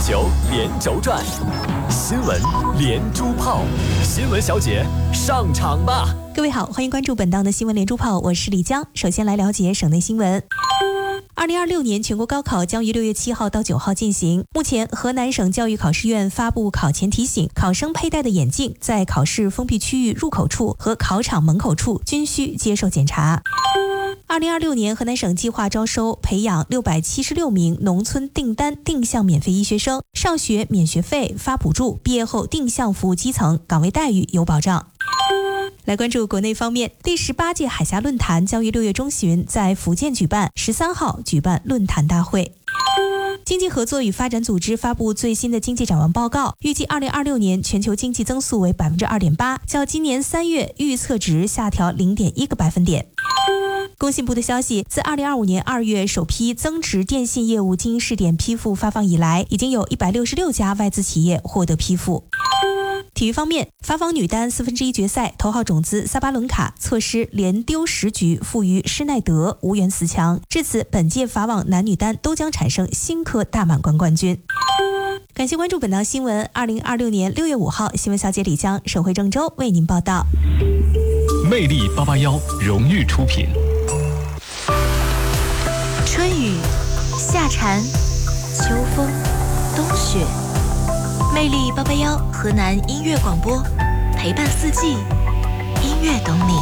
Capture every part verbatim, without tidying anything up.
九连轴转，新闻连珠炮，新闻小姐上场吧！ 各位好，欢迎关注本档的新闻连珠炮，我是李江。首先来了解省内新闻。二零二六年全国高考将于六月七号到九号进行。目前，河南省教育考试院发布考前提醒，考生佩戴的眼镜在考试封闭区域入口处和考场门口处均需接受检查。二零二六年，河南省计划招收培养六百七十六名农村订单定向免费医学生，上学免学费、发补助，毕业后定向服务基层，岗位待遇有保障。来关注国内方面，第十八届海峡论坛将于六月中旬在福建举办，十三号举办论坛大会。经济合作与发展组织发布最新的经济展望报告，预计二零二六年全球经济增速为百分之二点八，较今年三月预测值下调零点一个百分点。工信部的消息，自二零二五年二月首批增值电信业务经试点批复发放以来，已经有一百六十六家外资企业获得批复。体育方面，法网女单四分之一决赛，头号种子萨巴伦卡错失连丢十局，负于施耐德，无缘四强。至此，本届法网男女单都将产生新科大满贯冠军。感谢关注本档新闻。二零二六年六月五号，新闻小姐李江，省会郑州为您报道。 魅力八八幺荣誉出品。 春雨、夏蝉、秋风、冬雪。魅力八八幺河南音乐广播，陪伴四季，音乐懂你。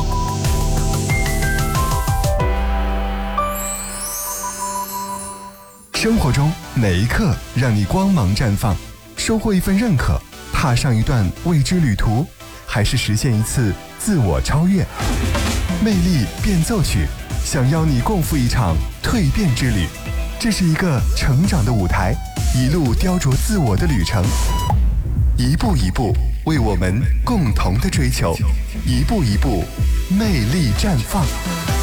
生活中哪一刻让你光芒绽放？收获一份认可，踏上一段未知旅途，还是实现一次自我超越？魅力变奏曲，想邀你共赴一场蜕变之旅。这是一个成长的舞台，一路雕琢自我的旅程，一步一步为我们共同的追求，一步一步魅力绽放。